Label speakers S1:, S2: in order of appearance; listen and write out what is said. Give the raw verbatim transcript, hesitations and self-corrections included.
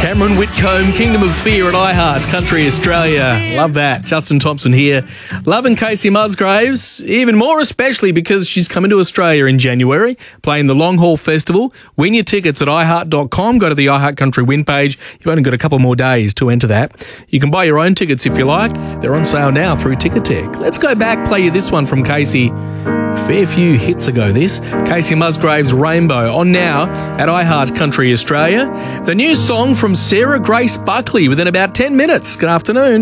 S1: Cameron Whitcomb, Kingdom of Fear at iHeart Country Australia. Love that. Justin Thompson here. Loving Casey Musgraves, even more especially because she's coming to Australia in January, playing the Long Haul Festival. Win your tickets at i heart dot com. Go to the iHeart Country win page. You've only got a couple more days to enter that. You can buy your own tickets if you like. They're on sale now through Ticketek. Let's go back, play you this one from Casey. Fair few hits ago this. Casey Musgraves' Rainbow on now at iHeart Country Australia. The new song from Sarah Grace Buckley within about ten minutes. Good afternoon.